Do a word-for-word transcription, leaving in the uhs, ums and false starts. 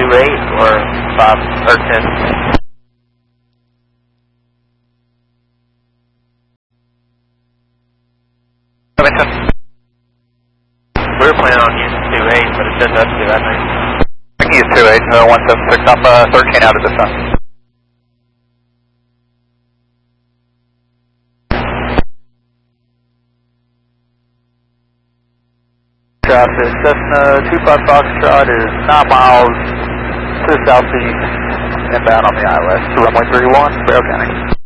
two eight or five or ten. We were planning on using two eight, but it says up to, I think. I can use two eight, uh, one seven six, I'm uh, thirteen out of the sun. Traffic, Cessna two five Foxtrot is nine miles to the southeast, inbound on the I L S to runway three one, Barrow County.